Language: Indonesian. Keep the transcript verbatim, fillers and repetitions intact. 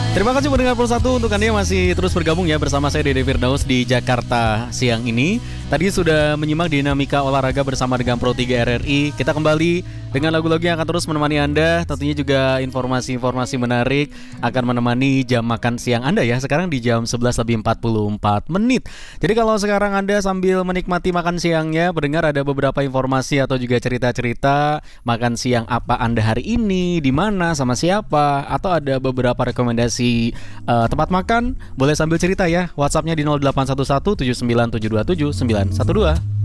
Terima kasih pendengar Pro satu untuk Anda yang masih terus bergabung ya bersama saya Dede Firdaus di Jakarta siang ini. Tadi sudah menyimak dinamika olahraga bersama dengan Pro tiga R R I. Kita kembali dengan lagu-lagu yang akan terus menemani Anda. Tentunya juga informasi-informasi menarik akan menemani jam makan siang Anda ya. Sekarang di jam sebelas lebih empat puluh empat menit. Jadi kalau sekarang Anda sambil menikmati makan siangnya, pendengar ada beberapa informasi atau juga cerita-cerita makan siang apa Anda hari ini, di mana, sama siapa, atau ada beberapa rekomendasi uh, tempat makan, boleh sambil cerita ya. WhatsAppnya di nol delapan satu satu tujuh sembilan tujuh dua tujuh sembilan satu dua.